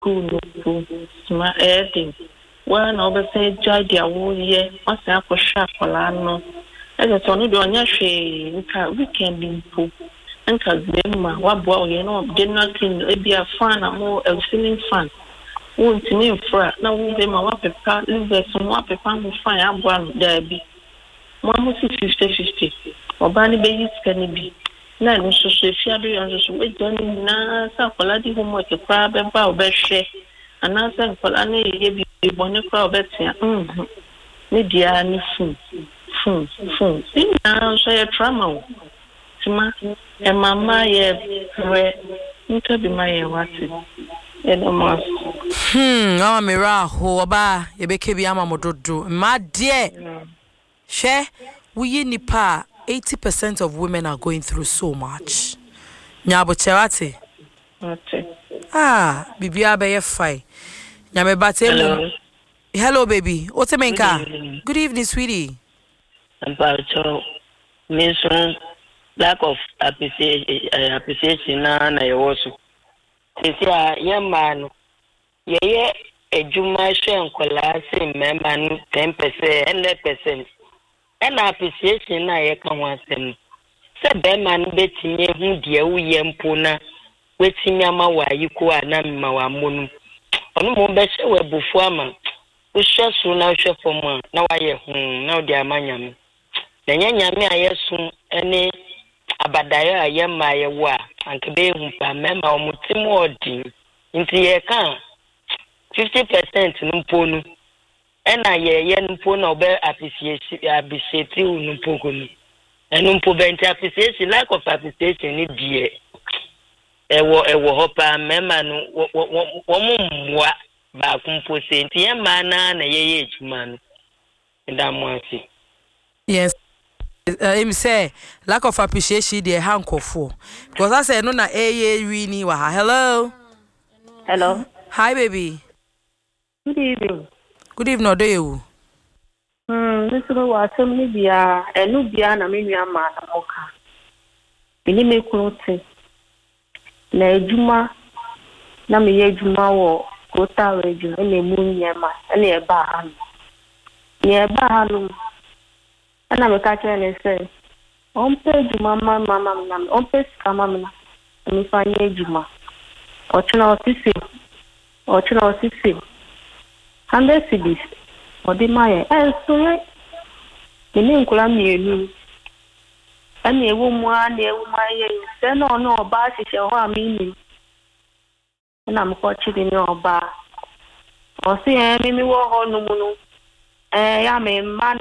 school no sma everything when over say judge ya wo ye o say akosha akola no e dey so no do onya hwe nka weekend mpo nka gbemma wabo o ye no dey nothing e be a fan am a ceiling fan won't me fra na wo be ma wa pepa live so wa pepa mo fan abo an da bi mo mo 50-50 oba ni be yiska ni bi na no so fiado yo so we don na sa kola di homework kwa be ba obehwe ana sa kola na ye bi bone kwa obetia ni dia ni fun ina so ye trauma tima e mama ye we nka bi ma ye wati e no mas mama mira ho oba ye be ke bi ama mododo ma de she we nipa 80% of women are going through so much. Nyabo cherate. Okay. Bibia be ye fine. Nyame bate. Hello baby. What's menka? Good evening, sweetie. About mission lack of appreciation na ye also. Tisia young man ye ejuma hwe nkola se member no 10% 100%. And appreciation na ye kan wansem se be man betinye hu de wuye mpona wetimi ama wayiko ana mma wa monu onu mo be hwe webufu ama wo hwe so na hwe fom na waye hu na odi amanyame na nyanyame ayesu ene abadayo ayema ye wo anke be hu pa mema omutim odi nti ye kan 50% numponu ena ye numpo na obe appreciate numpo kono enumpo benti appreciation lack of appreciation ni die ewo hopa mema no wo mumwa ba kumpo senti ye mana na ye ejuma no ndamwasi. Yes, him say lack of appreciation dey hankofo because I say no na really wa. Hello. Hi baby. Good evening. Good evening, do you? This is what some Libya and Nubia na me ama na moka. Bini me kunote. Na ejuma na me ejuma wo kota reju ene mu nyema ene e ba hanu. Ni e ba hanu. Ana me ka kire ne say, "Ompe ejuma mama na, ompe ska mama na. Mi fanye ejuma. Ochuna osisi. 100 cedis odi maye so ni nkula mienu ani ewu mu ani ewu maye se no oba sise ho amini na mko chidi ni oba o si mi wo ho nu mu ya me ma